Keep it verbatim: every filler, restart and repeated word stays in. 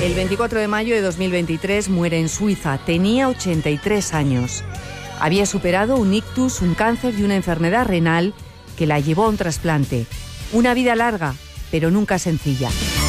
El veinticuatro de mayo de dos mil veintitrés muere en Suiza. Tenía ochenta y tres años. Había superado un ictus, un cáncer y una enfermedad renal que la llevó a un trasplante. Una vida larga, pero nunca sencilla.